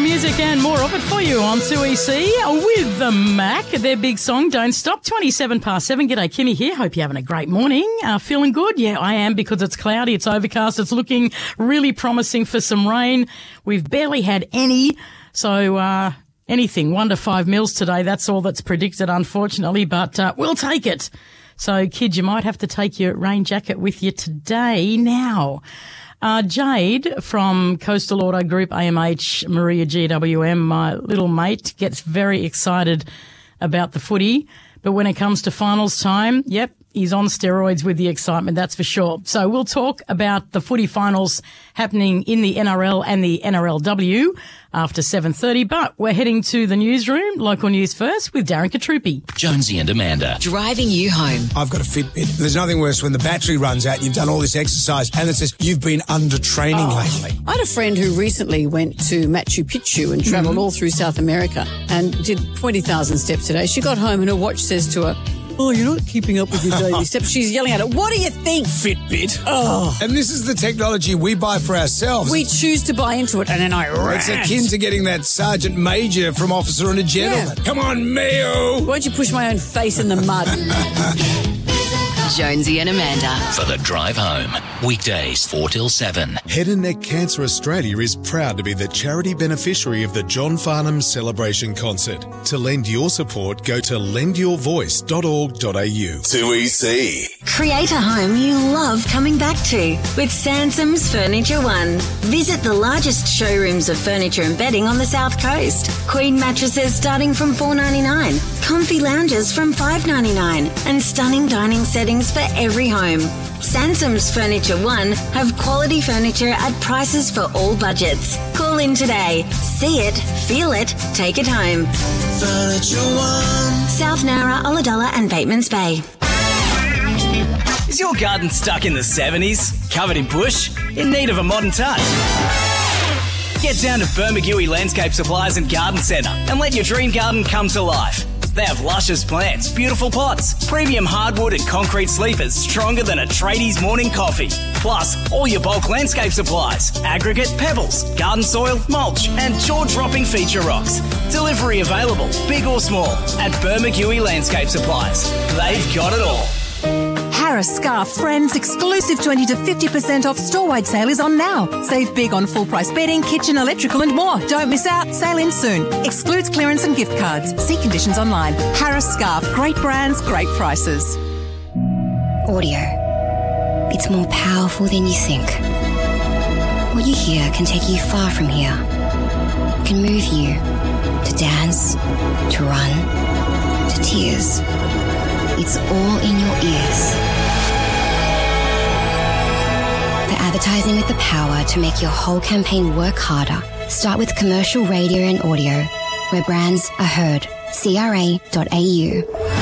music and more of it for you on 2EC with the Mac. Their big song, Don't Stop, 7:27. G'day, Kimmy here. Hope you're having a great morning. Feeling good? Yeah, I am, because it's cloudy, it's overcast, it's looking really promising for some rain. We've barely had any, so anything, 1 to 5 mils today. That's all that's predicted, unfortunately, but we'll take it. So, kids, you might have to take your rain jacket with you today. Now, Jade from Coastal Auto Group, AMH, Maria GWM, my little mate, gets very excited about the footy. But when it comes to finals time, yep, he's on steroids with the excitement, that's for sure. So we'll talk about the footy finals happening in the NRL and the NRLW after 7:30. But we're heading to the newsroom, local news first, with Darren Katrupi. Jonesy and Amanda. Driving you home. I've got a Fitbit. There's nothing worse when the battery runs out and you've done all this exercise and it says you've been under training lately. I had a friend who recently went to Machu Picchu and travelled all through South America and did 20,000 steps a day. She got home and her watch says to her, "Oh, you're not keeping up with your daily steps." She's yelling at it. What do you think? Fitbit. Oh. And this is the technology we buy for ourselves. We choose to buy into it and then I rant. It's akin to getting that Sergeant Major from Officer and a Gentleman. Yeah. Come on, Mayo. Why don't you push my own face in the mud? Jonesy and Amanda. For the drive home. Weekdays 4 till 7. Head and Neck Cancer Australia is proud to be the charity beneficiary of the John Farnham Celebration Concert. To lend your support, go to lendyourvoice.org.au. 2EC. Create a home you love coming back to with Sansom's Furniture One. Visit the largest showrooms of furniture and bedding on the South Coast. Queen mattresses starting from $4.99, comfy lounges from $5.99, and stunning dining settings for every home. Sansom's Furniture One have quality furniture at prices for all budgets. Call in today. See it, feel it, take it home. Furniture One. South Nowra, Ulladulla and Batemans Bay. Is your garden stuck in the 70s? Covered in bush? In need of a modern touch? Get down to Bermagui Landscape Supplies and Garden Centre and let your dream garden come to life. They have luscious plants, beautiful pots, premium hardwood and concrete sleepers stronger than a tradie's morning coffee. Plus, all your bulk landscape supplies, aggregate, pebbles, garden soil, mulch and jaw-dropping feature rocks. Delivery available, big or small, at Bermagui Landscape Supplies. They've got it all. Harris Scarf Friends exclusive 20 to 50% off store-wide sale is on now. Save big on full-price bedding, kitchen, electrical and more. Don't miss out. Sale ends soon. Excludes clearance and gift cards. See conditions online. Harris Scarf. Great brands, great prices. Audio. It's more powerful than you think. What you hear can take you far from here. It can move you to dance, to run, to tears. It's all in your ears. For advertising with the power to make your whole campaign work harder, start with commercial radio and audio, where brands are heard. CRA.au.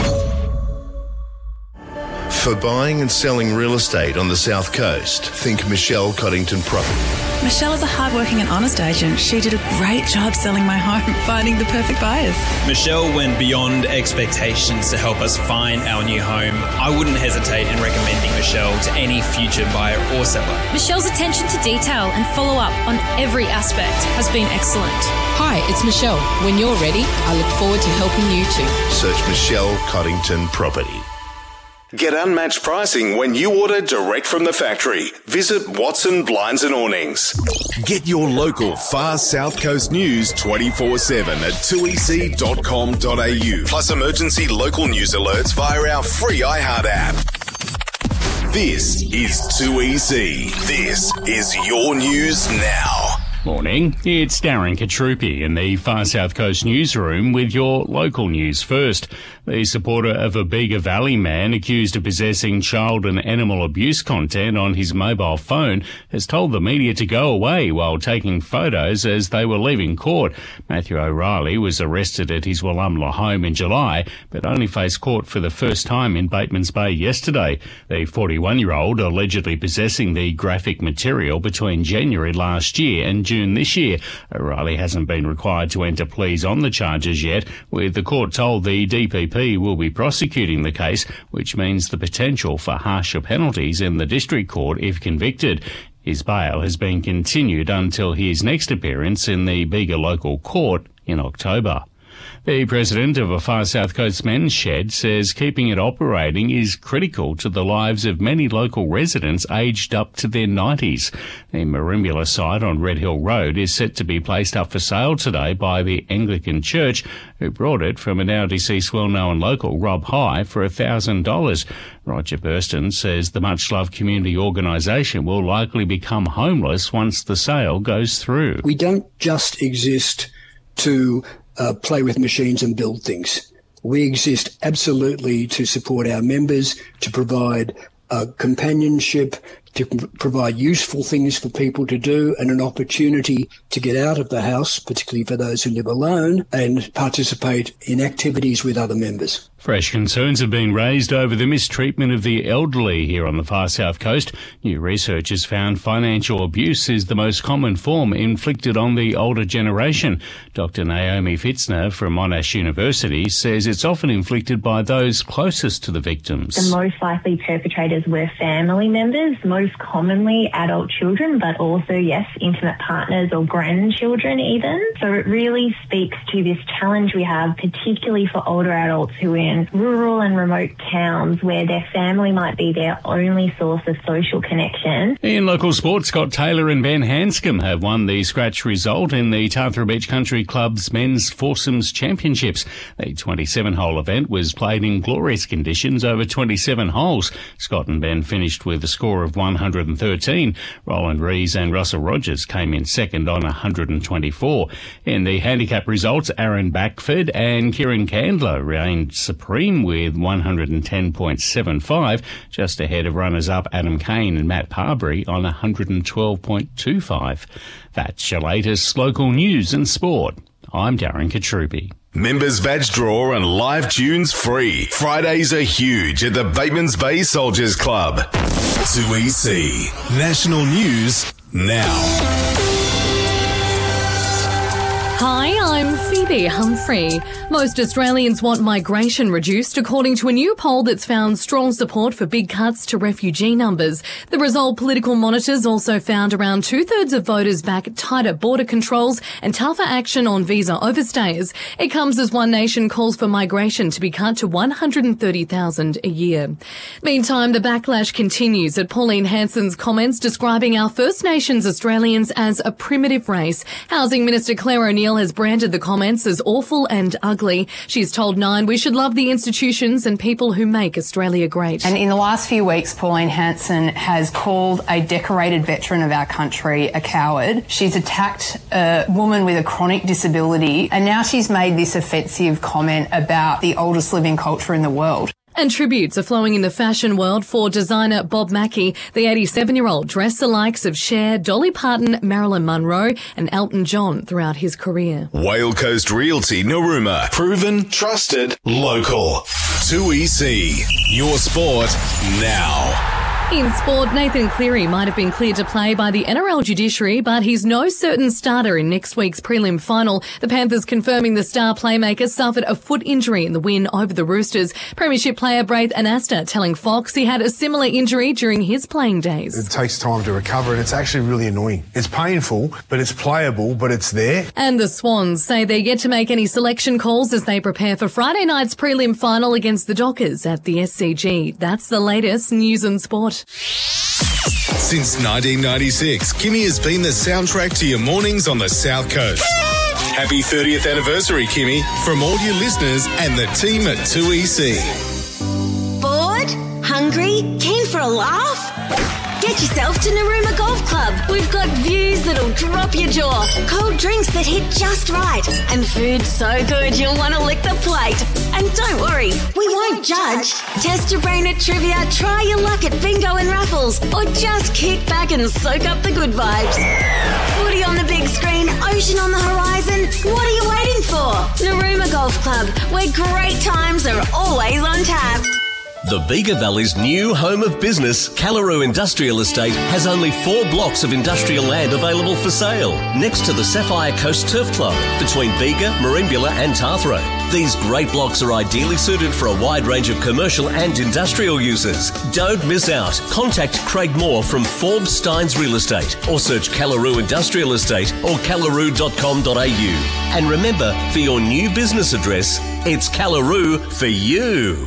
For buying and selling real estate on the South Coast, think Michelle Coddington Property. Michelle is a hardworking and honest agent. She did a great job selling my home, finding the perfect buyers. Michelle went beyond expectations to help us find our new home. I wouldn't hesitate in recommending Michelle to any future buyer or seller. Michelle's attention to detail and follow-up on every aspect has been excellent. Hi, it's Michelle. When you're ready, I look forward to helping you too. Search Michelle Coddington Property. Get unmatched pricing when you order direct from the factory. Visit Watson Blinds and Awnings. Get your local Far South Coast news 24/7 at 2ec.com.au. Plus emergency local news alerts via our free iHeart app. This is 2EC. This is your news now. Morning, it's Darren Katrupi in the Far South Coast newsroom with your local news first. The supporter of a Bega Valley man accused of possessing child and animal abuse content on his mobile phone has told the media to go away while taking photos as they were leaving court. Matthew O'Reilly was arrested at his Wallumbilla home in July, but only faced court for the first time in Batemans Bay yesterday. The 41-year-old allegedly possessing the graphic material between January last year and June this year. O'Reilly hasn't been required to enter pleas on the charges yet, with the court told the DPP will be prosecuting the case, which means the potential for harsher penalties in the district court if convicted. His bail has been continued until his next appearance in the Bega local court in October. The president of a Far South Coast men's shed says keeping it operating is critical to the lives of many local residents aged up to their 90s. The Merimbula site on Red Hill Road is set to be placed up for sale today by the Anglican Church, who brought it from a now deceased well-known local, Rob High, for $1,000. Roger Burston says the much-loved community organisation will likely become homeless once the sale goes through. We don't just exist to play with machines and build things. We exist absolutely to support our members, to provide companionship, to provide useful things for people to do, and an opportunity to get out of the house, particularly for those who live alone, and participate in activities with other members. Fresh concerns have been raised over the mistreatment of the elderly here on the Far South Coast. New research has found financial abuse is the most common form inflicted on the older generation. Dr. Naomi Fitzner from Monash University says it's often inflicted by those closest to the victims. The most likely perpetrators were family members, most commonly adult children, but also, yes, intimate partners or grandchildren even. So it really speaks to this challenge we have, particularly for older adults who are in rural and remote towns where their family might be their only source of social connection. In local sports, Scott Taylor and Ben Hanscom have won the scratch result in the Tathra Beach Country Club's Men's Foursomes Championships. The 27-hole event was played in glorious conditions over 27 holes. Scott and Ben finished with a score of 113. Roland Rees and Russell Rogers came in second on 124. In the handicap results, Aaron Backford and Kieran Candler reigned supreme with 110.75, just ahead of runners-up Adam Kane and Matt Parbury on 112.25. That's your latest local news and sport. I'm Darren Katrupi. Members badge draw and live tunes free. Fridays are huge at the Bateman's Bay Soldiers Club. 2EC. National News Now. Hi, I'm Phoebe Humphrey. Most Australians want migration reduced, according to a new poll that's found strong support for big cuts to refugee numbers. The result, political monitors also found around two-thirds of voters back tighter border controls and tougher action on visa overstays. It comes as One Nation calls for migration to be cut to 130,000 a year. Meantime, the backlash continues at Pauline Hanson's comments describing our First Nations Australians as a primitive race. Housing Minister Claire O'Neill has branded the comments as awful and ugly. She's told Nine we should love the institutions and people who make Australia great. And in the last few weeks, Pauline Hanson has called a decorated veteran of our country a coward. She's attacked a woman with a chronic disability, and now she's made this offensive comment about the oldest living culture in the world. And tributes are flowing in the fashion world for designer Bob Mackie. The 87-year-old dressed the likes of Cher, Dolly Parton, Marilyn Monroe and Elton John throughout his career. Whale Coast Realty Narooma. Proven, trusted, local. 2EC. Your sport now. In sport, Nathan Cleary might have been cleared to play by the NRL judiciary, but he's no certain starter in next week's prelim final. The Panthers confirming the star playmaker suffered a foot injury in the win over the Roosters. Premiership player Braith Anasta telling Fox he had a similar injury during his playing days. It takes time to recover and it's actually really annoying. It's painful, but it's playable, but it's there. And the Swans say they're yet to make any selection calls as they prepare for Friday night's prelim final against the Dockers at the SCG. That's the latest news and sport. Since 1996, Kimmy has been the soundtrack to your mornings on the South Coast. Happy 30th anniversary, Kimmy, from all your listeners and the team at 2EC. Bored? Hungry? Keen for a laugh? Get yourself to Narooma Golf Club. We've got views that'll drop your jaw, cold drinks that hit just right, and food so good you'll want to lick the plate. And don't worry, we won't judge. Test your brain at trivia, try your luck at bingo and raffles, or just kick back and soak up the good vibes. Footy on the big screen, ocean on the horizon. What are you waiting for? Narooma Golf Club, where great times are always on tap. The Bega Valley's new home of business, Callaroo Industrial Estate, has only 4 blocks of industrial land available for sale, next to the Sapphire Coast Turf Club, between Bega, Merimbula and Tathro. These great blocks are ideally suited for a wide range of commercial and industrial uses. Don't miss out. Contact Craig Moore from Forbes Steins Real Estate or search Callaroo Industrial Estate or callaroo.com.au. And remember, for your new business address, it's Callaroo for you.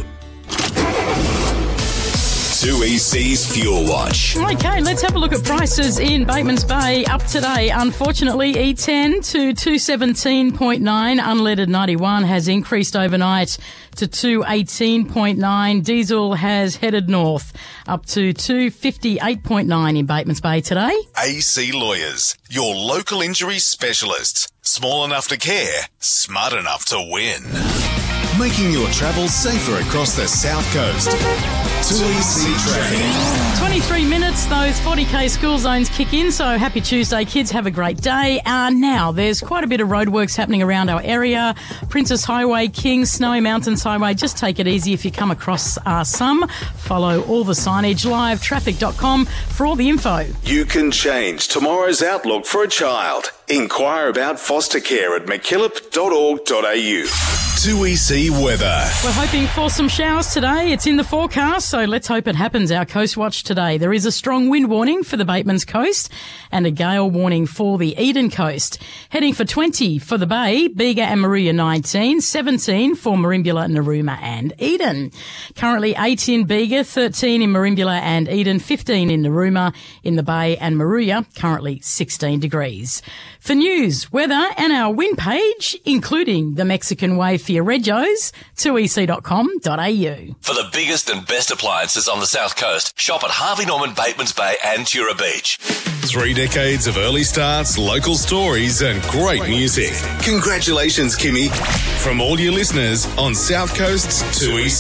2EC's Fuel Watch. Okay, let's have a look at prices in Batemans Bay up today. Unfortunately, E10 to 217.9, unleaded 91 has increased overnight to 218.9. Diesel has headed north up to 258.9 in Batemans Bay today. AC Lawyers, your local injury specialists. Small enough to care, smart enough to win. Making your travel safer across the South Coast. 2EC Traffic. 23 minutes, those 40k school zones kick in, so happy Tuesday, kids. Have a great day. Now, there's quite a bit of roadworks happening around our area. Princess Highway, Kings, Snowy Mountains Highway. Just take it easy if you come across some. Follow all the signage, livetraffic.com for all the info. You can change tomorrow's outlook for a child. Inquire about foster care at mckillop.org.au. 2EC weather. We're hoping for some showers today. It's in the forecast, so let's hope it happens. Our Coast Watch today. There is a strong wind warning for the Batemans Coast and a gale warning for the Eden Coast. Heading for 20 for the Bay, Bega and Moruya 19, 17 for Merimbula, Narooma and Eden. Currently 8 in Bega, 13 in Merimbula and Eden, 15 in Narooma, in the Bay and Moruya, currently 16 degrees. For news, weather and our wind page, including the Mexican wave for your regos, 2ec.com.au. For the biggest and best appliances on the South Coast, shop at Harvey Norman, Batemans Bay and Tura Beach. 3 decades of early starts, local stories and great music. Congratulations, Kimmy. From all your listeners on South Coast's 2EC.